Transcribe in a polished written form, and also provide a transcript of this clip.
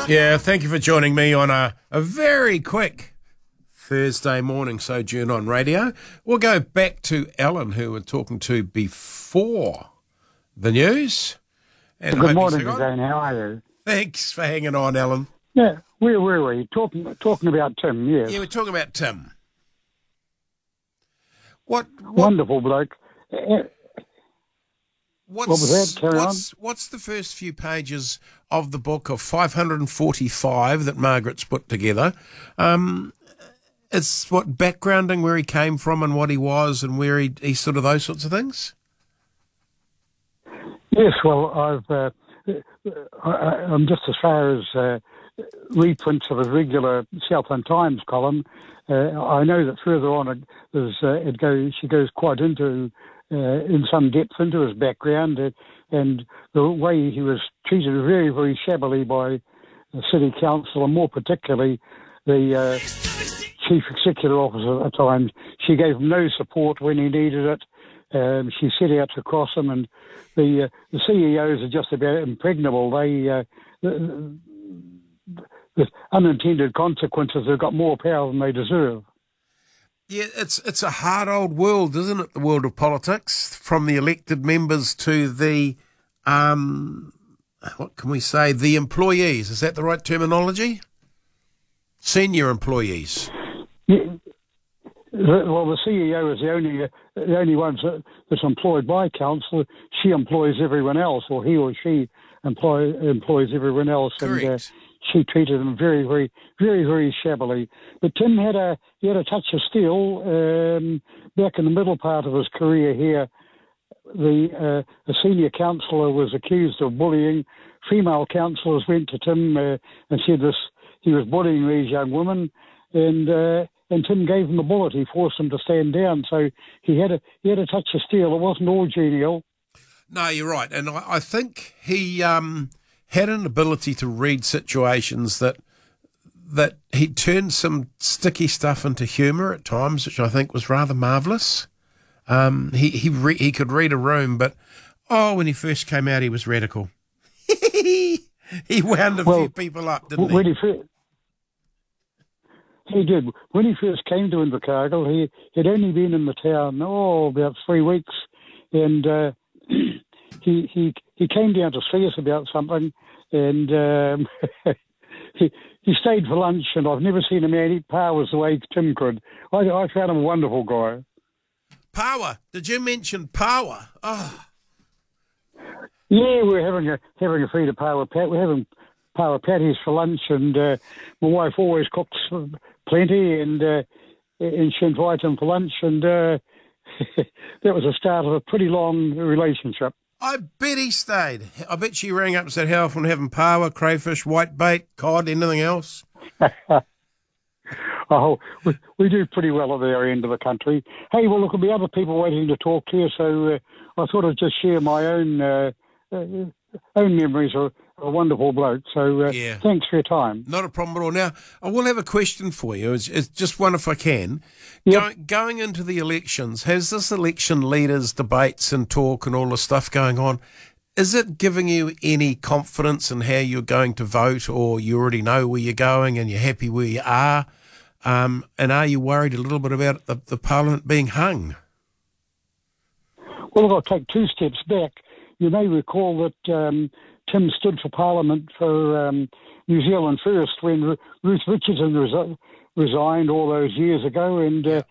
Yeah, thank you for joining me on a very quick Thursday morning sojourn on radio. We'll go back to Alan, who we're talking to before the news. And Good morning, Jane. How are you? Thanks for hanging on, Alan. Yeah, where were we? Talking about Tim, yes. Yeah, we're talking about Tim. What wonderful bloke. What was that? Carry on. What's the first few pages of the book of 545 that Margaret's put together? It's what backgrounding where he came from and what he was and where he sort of those sorts of things. Yes, well, I'm just as far as reprints of a regular Southland Times column. I know that further on she goes quite into in some depth into his background and the way he was treated very, very shabbily by the City Council, and more particularly the Chief Executive Officer at the time. She gave him no support when he needed it. She set out to cross him, and the CEOs are just about impregnable. The unintended consequences have got more power than they deserve. Yeah, it's a hard old world, isn't it? The world of politics, from the elected members to the what can we say? The employees. Is that the right terminology? Senior employees. Yeah. Well, the CEO is the only one that's employed by council. She employs everyone else, or he or she employs everyone else. Correct. And she treated him very, very, very, very shabbily. But Tim had a touch of steel back in the middle part of his career here. The senior councillor was accused of bullying. Female councillors went to Tim and said he was bullying these young women, and Tim gave him a bullet. He forced him to stand down. So he had a touch of steel. It wasn't all genial. No, you're right, and I think he had an ability to read situations that he turned some sticky stuff into humour at times, which I think was rather marvellous. He could read a room, but when he first came out, he was radical. He wound a few people up, didn't he? He did. When he first came to Invercargill, he had only been in the town about 3 weeks, and he came down to see us about something, and he stayed for lunch, and I've never seen a man eat powers the way Tim could. I found him a wonderful guy. Power? Did you mention power? Oh. Yeah, we're having a feed of power pat. We're having power patties for lunch, and my wife always cooks plenty, and she invited him for lunch, and that was the start of a pretty long relationship. I bet he stayed. I bet she rang up and said, how often having power, crayfish, whitebait, cod, anything else? We do pretty well at their end of the country. Hey, well, look, there'll be other people waiting to talk to you, so I thought I'd just share my own memories of a wonderful bloke. So Thanks for your time. Not a problem at all. Now, I will have a question for you. It's just one if I can. Yep. Going into the elections, has this election leaders, debates and talk and all the stuff going on, is it giving you any confidence in how you're going to vote, or you already know where you're going and you're happy where you are? And are you worried a little bit about the Parliament being hung? Well, I'll take 2 steps back. You may recall that Tim stood for Parliament for New Zealand First when Ruth Richardson resigned all those years ago, and